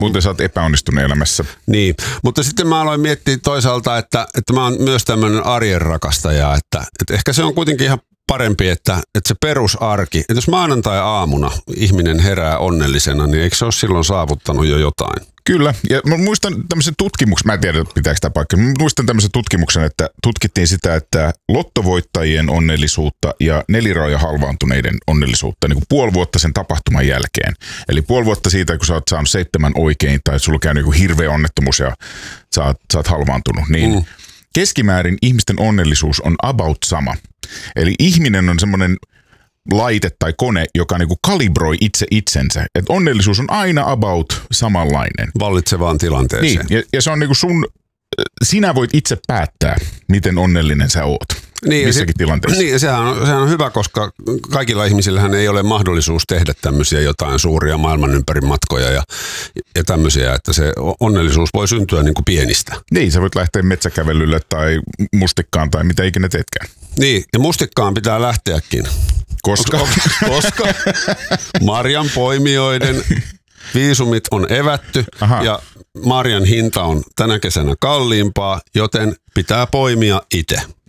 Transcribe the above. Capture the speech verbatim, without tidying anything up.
Muuten sä oot epäonnistunut elämässä. Niin, mutta sitten mä aloin miettiä toisaalta, että, että mä oon myös tämmöinen arjen rakastaja, että, että ehkä se on kuitenkin ihan parempi, että, että se perusarki, että jos maanantai-aamuna ihminen herää onnellisena, niin eikö se ole silloin saavuttanut jo jotain? Kyllä, ja mä muistan tämmöisen tutkimuksen, mä en tiedä pitääkö tämä paikka, mä muistan tämmöisen tutkimuksen, että tutkittiin sitä, että lottovoittajien onnellisuutta ja neliraja halvaantuneiden onnellisuutta niin kuin puoli vuotta sen tapahtuman jälkeen. Eli puoli vuotta siitä, kun sä oot saanut seitsemän oikein tai sulla on käynyt joku hirveä onnettomuus ja sä oot, sä oot halvaantunut, niin mm. keskimäärin ihmisten onnellisuus on about sama. Eli ihminen on semmoinen laite tai kone, joka niinku kalibroi itse itsensä. Et onnellisuus on aina about samanlainen. Vallitsevaan tilanteeseen. Niin, ja, ja se on niinku sun, sinä voit itse päättää, miten onnellinen sä oot. Niin, missäkin se, tilanteessa. Niin, sehän on, sehän on hyvä, koska kaikilla ihmisillähän ei ole mahdollisuus tehdä tämmöisiä jotain suuria maailman ympäri matkoja ja, ja tämmöisiä, että se onnellisuus voi syntyä niin kuin pienistä. Niin, sä voit lähteä metsäkävelylle tai mustikkaan tai mitä ikinä teetkään. Niin, ja mustikkaan pitää lähteäkin. Koska? Koska marjan poimijoiden viisumit on evätty. Aha. Ja marjan hinta on tänä kesänä kalliimpaa, joten pitää poimia itse.